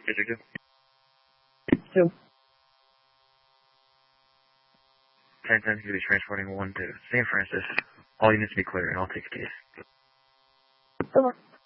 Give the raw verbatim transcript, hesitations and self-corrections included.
District two. Two. ten ten, you'll be transporting one to San Francisco. All units be clear, and I'll take the case. Over.